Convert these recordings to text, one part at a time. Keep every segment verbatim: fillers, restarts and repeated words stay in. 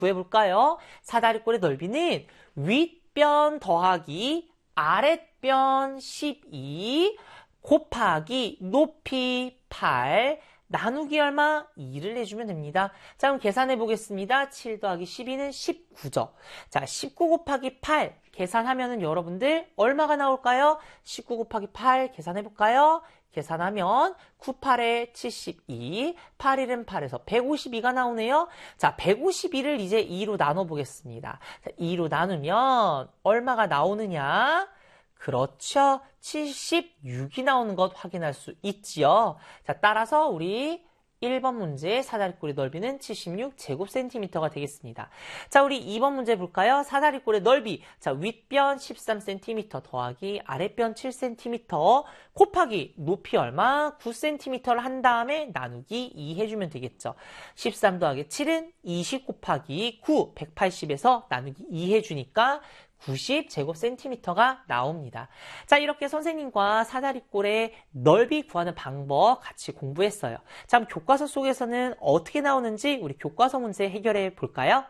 구해볼까요? 사다리꼴의 넓이는 윗변 더하기 아랫변 십이 곱하기 높이 팔 나누기 얼마? 이를 내주면 됩니다. 자, 그럼 계산해 보겠습니다. 칠 더하기 십이는 십구죠. 자, 십구 곱하기 팔 계산하면은 여러분들 얼마가 나올까요? 십구 곱하기 팔 계산해 볼까요? 계산하면 구, 팔에 칠십이, 팔, 일은 팔에서 백오십이가 나오네요. 자, 백오십이를 이제 이로 나눠 보겠습니다. 자, 이로 나누면 얼마가 나오느냐? 그렇죠. 칠십육이 나오는 것 확인할 수 있지요. 자, 따라서 우리 일 번 문제의 사다리꼴의 넓이는 칠십육 제곱센티미터가 되겠습니다. 자, 우리 이 번 문제 볼까요? 사다리꼴의 넓이. 자, 윗변 십삼 센티미터 더하기 아랫변 칠 센티미터 곱하기 높이 얼마? 구 센티미터를 한 다음에 나누기 이 해주면 되겠죠. 십삼 더하기 칠은 이십 곱하기 구, 백팔십에서 나누기 이 해주니까 구십 제곱센티미터가 나옵니다. 자, 이렇게 선생님과 사다리꼴의 넓이 구하는 방법 같이 공부했어요. 자, 그럼 교과서 속에서는 어떻게 나오는지 우리 교과서 문제 해결해 볼까요?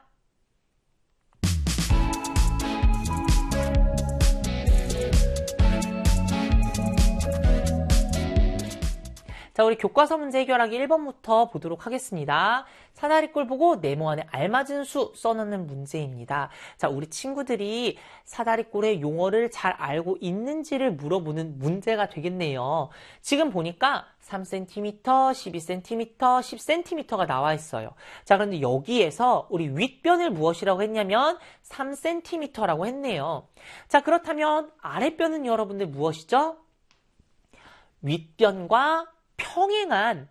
자, 우리 교과서 문제 해결하기 일 번부터 보도록 하겠습니다. 사다리꼴 보고 네모 안에 알맞은 수 써놓는 문제입니다. 자, 우리 친구들이 사다리꼴의 용어를 잘 알고 있는지를 물어보는 문제가 되겠네요. 지금 보니까 삼 센티미터, 십이 센티미터, 십 센티미터가 나와 있어요. 자, 그런데 여기에서 우리 윗변을 무엇이라고 했냐면 삼 센티미터라고 했네요. 자, 그렇다면 아랫변은 여러분들 무엇이죠? 윗변과 평행한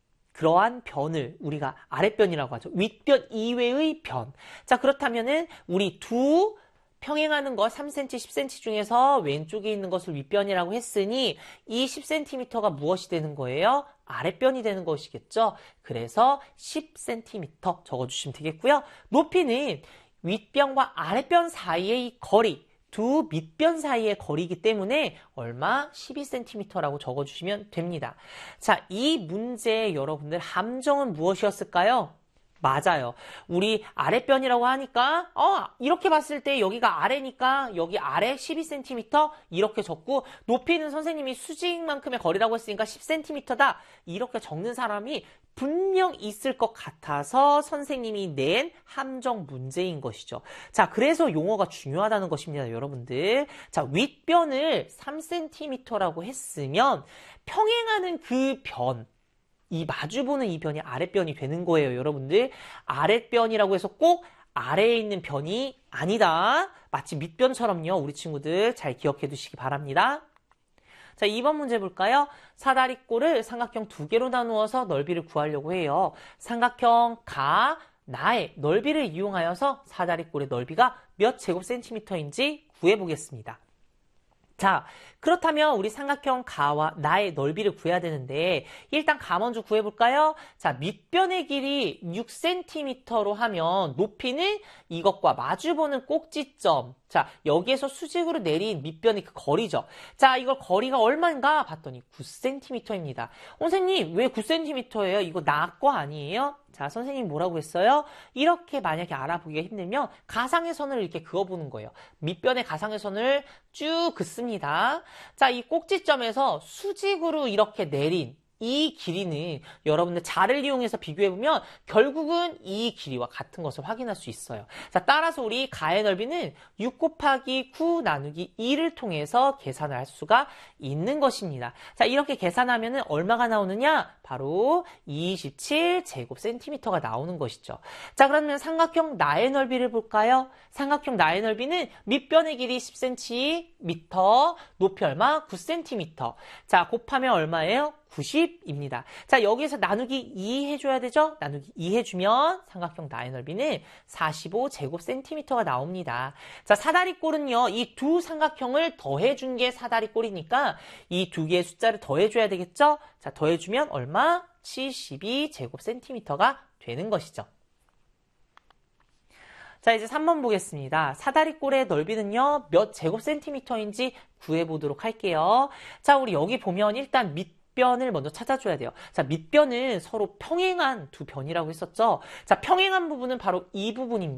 그러한 변을 우리가 아랫변이라고 하죠. 윗변 이외의 변. 자, 그렇다면은 우리 두 평행하는 것 삼 센티미터, 십 센티미터 중에서 왼쪽에 있는 것을 윗변이라고 했으니 이 십 센티미터가 무엇이 되는 거예요? 아랫변이 되는 것이겠죠. 그래서 십 센티미터 적어주시면 되겠고요. 높이는 윗변과 아랫변 사이의 거리, 두 밑변 사이의 거리이기 때문에 얼마? 십이 센티미터라고 적어주시면 됩니다. 자, 이 문제의 여러분들 함정은 무엇이었을까요? 맞아요. 우리 아랫변이라고 하니까 어 이렇게 봤을 때 여기가 아래니까 여기 아래 십이 센티미터 이렇게 적고 높이는 선생님이 수직만큼의 거리라고 했으니까 십 센티미터다 이렇게 적는 사람이 분명 있을 것 같아서 선생님이 낸 함정 문제인 것이죠. 자, 그래서 용어가 중요하다는 것입니다, 여러분들. 자, 윗변을 삼 센티미터라고 했으면 평행하는 그 변, 이 마주보는 이 변이 아랫변이 되는 거예요, 여러분들. 아랫변이라고 해서 꼭 아래에 있는 변이 아니다. 마치 밑변처럼요, 우리 친구들 잘 기억해 두시기 바랍니다. 자, 이 번 문제 볼까요? 사다리꼴을 삼각형 두 개로 나누어서 넓이를 구하려고 해요. 삼각형 가, 나의 넓이를 이용하여서 사다리꼴의 넓이가 몇 제곱센티미터인지 구해보겠습니다. 자, 그렇다면 우리 삼각형 가와 나의 넓이를 구해야 되는데 일단 가 먼저 구해볼까요? 자, 밑변의 길이 육 센티미터로 하면 높이는 이것과 마주보는 꼭지점. 자, 여기에서 수직으로 내린 밑변의 그 거리죠. 자, 이걸 거리가 얼마인가 봤더니 구 센티미터입니다. 선생님, 왜 구 센티미터예요? 이거 나 거 아니에요? 자, 선생님 뭐라고 했어요? 이렇게 만약에 알아보기가 힘들면 가상의 선을 이렇게 그어보는 거예요. 밑변의 가상의 선을 쭉 긋습니다. 자, 이 꼭지점에서 수직으로 이렇게 내린 이 길이는 여러분들 자를 이용해서 비교해보면 결국은 이 길이와 같은 것을 확인할 수 있어요. 자, 따라서 우리 가의 넓이는 육 곱하기 구 나누기 이를 통해서 계산을 할 수가 있는 것입니다. 자, 이렇게 계산하면 얼마가 나오느냐? 바로 이십칠 제곱센티미터가 나오는 것이죠. 자, 그러면 삼각형 나의 넓이를 볼까요? 삼각형 나의 넓이는 밑변의 길이 십 센티미터, 높이 얼마? 구 센티미터. 자, 곱하면 얼마예요? 구십입니다. 자, 여기에서 나누기 이 해줘야 되죠? 나누기 이 해주면 삼각형 나의 넓이는 사십오 제곱센티미터가 나옵니다. 자, 사다리꼴은요, 이 두 삼각형을 더해준 게 사다리꼴이니까 이 두 개의 숫자를 더해줘야 되겠죠? 자, 더해주면 얼마? 칠십이 제곱센티미터가 되는 것이죠. 자, 이제 삼 번 보겠습니다. 사다리꼴의 넓이는요, 몇 제곱센티미터인지 구해보도록 할게요. 자, 우리 여기 보면 일단 밑 밑변을 먼저 찾아줘야 돼요. 자, 밑변은 서로 평행한 두 변이라고 했었죠. 자, 평행한 부분은 바로 이 부분입니다.